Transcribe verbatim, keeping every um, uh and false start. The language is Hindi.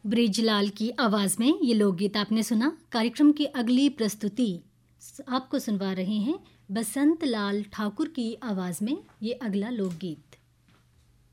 ब्रिजलाल की आवाज में ये लोकगीत आपने सुना। कार्यक्रम की अगली प्रस्तुति आपको सुनवा रहे हैं बसंत लाल ठाकुर की आवाज में ये अगला लोकगीत।